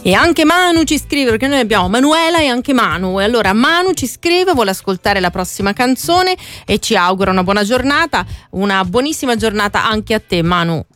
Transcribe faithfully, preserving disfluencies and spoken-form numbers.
E anche Manu ci scrive, perché noi abbiamo Manuela e anche Manu, e allora Manu ci scrive, vuole ascoltare la prossima canzone e ci augura una buona giornata, una buonissima giornata anche a te Manu.